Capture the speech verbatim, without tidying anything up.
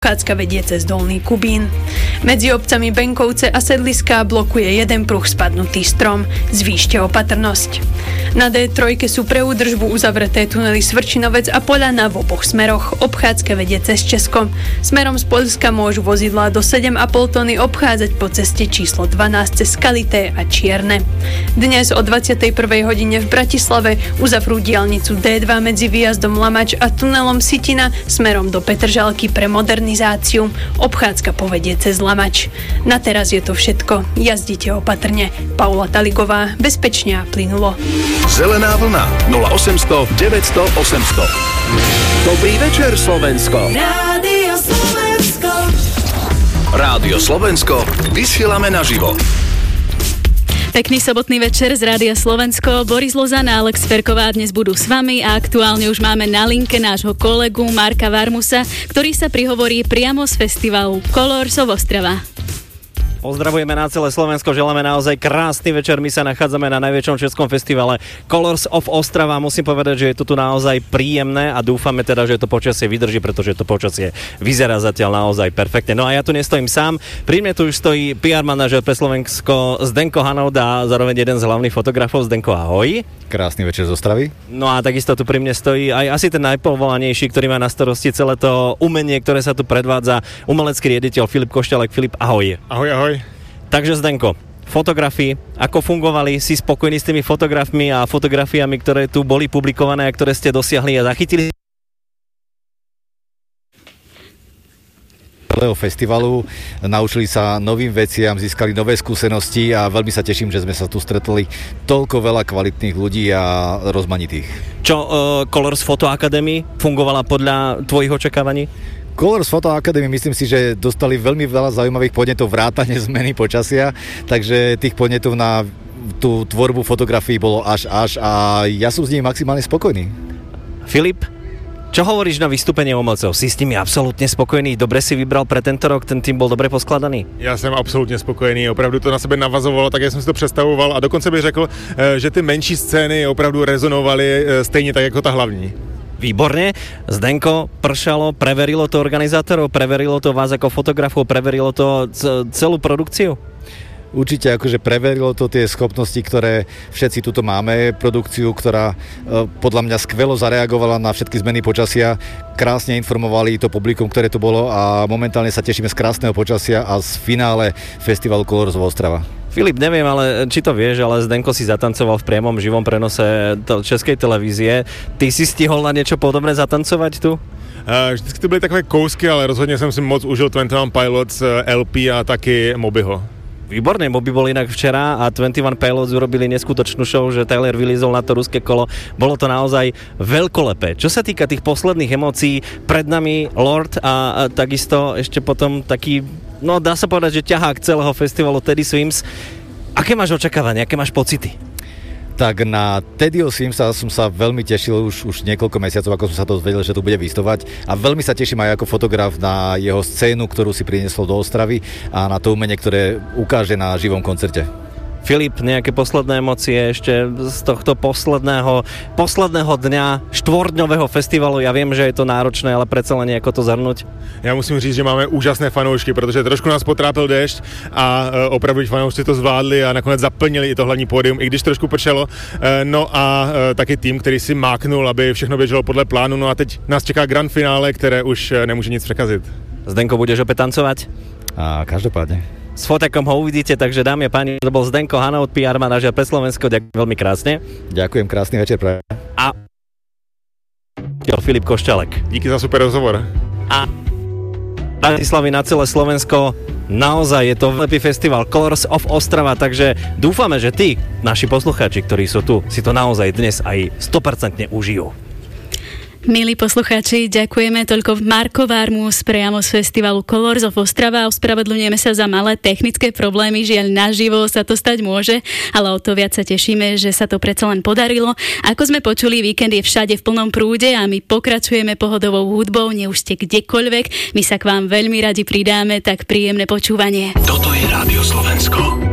Obchádzka vedie cez Dolný Kubín. Medzi obcami Benkovce a Sedliská blokuje jeden pruh spadnutý strom. Zvýšte opatrnosť. Na dé tri sú pre údržbu uzavreté tunely Svrčinovec a Poľana v oboch smeroch. Obchádzka vedie cez Česko. Smerom z Poľska môžu vozidlá do sedem a pol tony obchádzať po ceste číslo dvanásť cez Skalité a Čierne. Dnes o dvadsiatej prvej hodine v Bratislave uzavrú diaľnicu dé dva medzi výjazdom Lamač a tunelom Sitina smerom do Petržalky pre modernizáciu. Obchádzka povedie cez Lamač. Na teraz je to všetko. Jazdite opatrne. Paula Taligová, bezpečne a plynulo. Zelená vlna nula osemsto deväťsto osemsto. Dobrý večer, Slovensko. Rádio Slovensko. Rádio Slovensko. Vysielame naživo. Pekný sobotný večer z Rádia Slovensko. Boris Lozan a Alex Ferková dnes budú s vami a aktuálne už máme na linke nášho kolegu Marka Varmusa, ktorý sa prihovorí priamo z festivalu Colors of Ostrava. Pozdravujeme na celé Slovensko, želáme naozaj krásny večer. My sa nachádzame na najväčšom českom festivale Colors of Ostrava. Musím povedať, že je to tu naozaj príjemné a dúfame teda, že to počasie vydrží, pretože to počasie vyzerá zatiaľ naozaj perfektne. No a ja tu nestojím sám. Pri mne tu už stojí pé er manažer pre Slovensko Zdenko Hanaud a zároveň jeden z hlavných fotografov. Zdenko, ahoj. Krásny večer z Ostravy. No a takisto tu pri mne stojí aj asi ten najpovolanejší, ktorý má na starosti celé to umenie, ktoré sa tu predvádza, umelecký riaditeľ Filip Košťalek. Filip, ahoj. Ahoj, ahoj. Takže Zdenko, fotografii, ako fungovali, si spokojní s tými fotografmi a fotografiami, ktoré tu boli publikované a ktoré ste dosiahli a zachytili? Festivalu, naučili sa novým veciam, získali nové skúsenosti a veľmi sa teším, že sme sa tu stretli toľko veľa kvalitných ľudí a rozmanitých. Čo uh, Colors Photo Academy fungovala podľa tvojich očakávaní? Colors Photo Academy, myslím si, že dostali veľmi veľa zaujímavých podnetov vrátane zmeny počasia, takže tých podnetov na tú tvorbu fotografií bolo až až a ja som s nimi maximálne spokojný. Filip, čo hovoríš na vystúpenie umelcov? Si s nimi absolútne spokojný? Dobre si vybral pre tento rok? Ten tým bol dobre poskladaný? Já jsem absolutně spokojený, opravdu to na sebe navazovalo, tak jak jsem si to představoval a dokonce bych řekl, že ty menší scény opravdu rezonovaly stejně tak jako ta hlavní. Výborne. Zdenko, pršalo, preverilo to organizátorov, preverilo to vás ako fotografov, preverilo to c- celú produkciu? Určite akože preverilo to tie schopnosti, ktoré všetci tuto máme, produkciu, ktorá e, podľa mňa skvelo zareagovala na všetky zmeny počasia, krásne informovali to publikum, ktoré tu bolo a momentálne sa tešíme z krásneho počasia a z finále festivalu Colors of Ostrava. Filip, neviem, ale či to vieš, ale Zdenko si zatancoval v priamom živom prenose Českej televízie. Ty si stihol na niečo podobné zatancovať tu? Uh, vždycky to byly takové kousky, ale rozhodně jsem si moc užil dvacet jedna Pilots, el pé a taky Mobyho. Výborne, Moby bol inak včera a dvadsaťjeden Pilots urobili neskutočnú show, že Tyler vylízol na to ruské kolo. Bolo to naozaj veľkolepé. Čo sa týka tých posledných emócií, pred nami Lord a, a takisto ešte potom taký, no dá sa povedať, že ťahák celého festivalu Teddy Swims. Aké máš očakávania, aké máš pocity? Tak na Teddyho Swimsa som sa veľmi tešil už, už niekoľko mesiacov, ako som sa dozvedel, že tu bude vystovať a veľmi sa teším aj ako fotograf na jeho scénu, ktorú si priniesol do Ostravy a na to umenie, ktoré ukáže na živom koncerte. Filip, nejaké posledné emócie ešte z tohto posledného, posledného dňa štvorňového festivalu? Ja viem, že je to náročné, ale predsa len ako to zhrnúť. Já musím říct, že máme úžasné fanoušky, protože trošku nás potrápil déšť a e, opravdu fanoušci to zvládli a nakonec zaplnili i to hlavní pódium, i když trošku pršelo. E, no a e, taky tým, který si máknul, aby všechno běželo podle plánu. No a teď nás čeká grand finále, které už nemůže nic překazit. Zdenko, budeš opäť tancovať? A každopádne. S fotakom ho uvidíte, takže dámy a páni, to bol Zdenko Hanaud, pé er manažer pre Slovensko. Ďakujem veľmi krásne. Ďakujem, krásny večer pre. A Filip Košťalek. Díky za super rozhovor. A Bratislavy na celé Slovensko. Naozaj je to veľký festival Colors of Ostrava, takže dúfame, že tí, naši poslucháči, ktorí sú tu, si to naozaj dnes aj sto percent užijú. Milí poslucháči, ďakujeme toľko Marko Varmus priamo z festivalu Colors of Ostrava. Ospravedlňujeme sa za malé technické problémy, žiaľ naživo sa to stať môže, ale o to viac sa tešíme, že sa to predsa len podarilo. Ako sme počuli, víkend je všade v plnom prúde a my pokračujeme pohodovou hudbou, ne už ste kdekoľvek. My sa k vám veľmi radi pridáme, tak príjemné počúvanie. Toto je Rádio Slovensko.